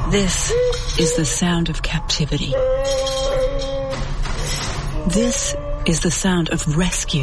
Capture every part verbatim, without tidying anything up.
This is the sound of captivity. This is the sound of rescue.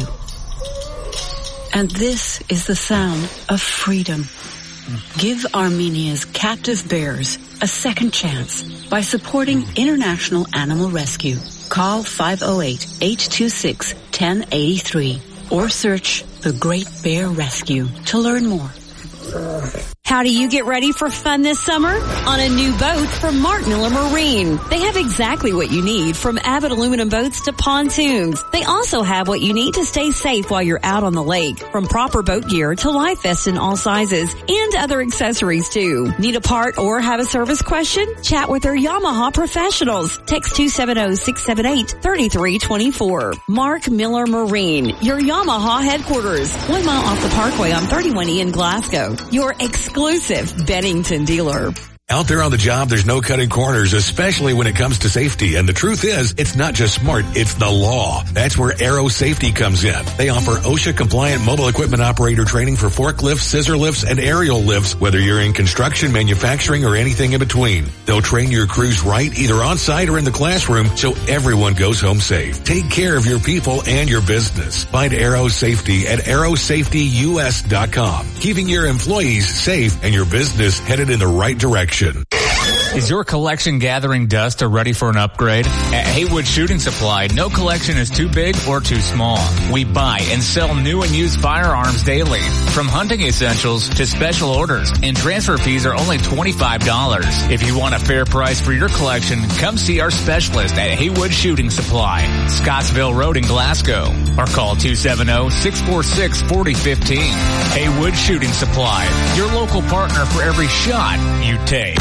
And this is the sound of freedom. Give Armenia's captive bears a second chance by supporting International Animal Rescue. Call five oh eight, eight two six, one oh eight three or search The Great Bear Rescue to learn more. How do you get ready for fun this summer? On a new boat from Mark Miller Marine. They have exactly what you need, from Avid aluminum boats to pontoons. They also have what you need to stay safe while you're out on the lake, from proper boat gear to life vests in all sizes and other accessories too. Need a part or have a service question? Chat with their Yamaha professionals. Text two seven zero, six seven eight, three three two four. Mark Miller Marine, your Yamaha headquarters. One mile off the Parkway on thirty-one E in Glasgow. Your exclusive Bennington dealer. Out there on the job, there's no cutting corners, especially when it comes to safety. And the truth is, it's not just smart, it's the law. That's where Aero Safety comes in. They offer OSHA-compliant mobile equipment operator training for forklifts, scissor lifts, and aerial lifts, whether you're in construction, manufacturing, or anything in between. They'll train your crews right, either on-site or in the classroom, so everyone goes home safe. Take care of your people and your business. Find Aero Safety at aero safety u s dot com, keeping your employees safe and your business headed in the right direction. Is your collection gathering dust or ready for an upgrade? At Haywood Shooting Supply, no collection is too big or too small. We buy and sell new and used firearms daily, from hunting essentials to special orders, and transfer fees are only twenty-five dollars. If you want a fair price for your collection, come see our specialist at Haywood Shooting Supply, Scottsville Road in Glasgow, or call two seven zero, six four six, four zero one five. Haywood Shooting Supply, your local partner for every shot you take.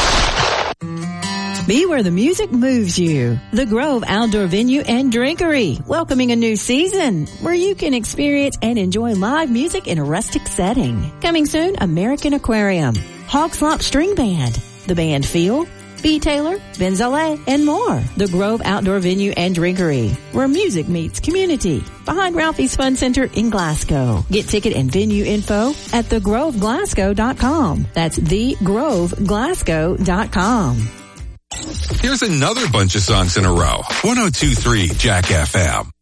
Be where the music moves you. The Grove Outdoor Venue and Drinkery, welcoming a new season where you can experience and enjoy live music in a rustic setting. Coming soon, American Aquarium, Hog Slop String Band, the band Feel, B. Taylor, Benzale, and more. The Grove Outdoor Venue and Drinkery, where music meets community. Behind Ralphie's Fun Center in Glasgow. Get ticket and venue info at the grove glasgow dot com. That's the grove glasgow dot com. Here's another bunch of songs in a row. one oh two point three Jack F M.